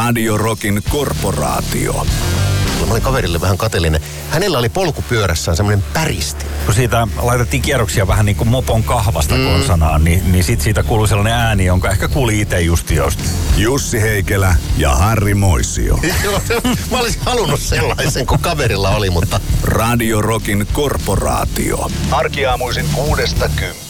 Radio Rockin korporaatio. Mä olin kaverille vähän kateellinen. Hänellä oli polkupyörässään semmoinen päristi. Kun siitä laitettiin kierroksia vähän niin kuin mopon kahvasta konsanaan, niin sit siitä kuului sellainen ääni, jonka ehkä kuuli itse just jostain. Jussi Heikelä ja Harri Moisio. Mä olisin halunnut sellaisen, kun kaverilla oli, mutta... Radio Rockin korporaatio. Arkiaamuisin 6-10.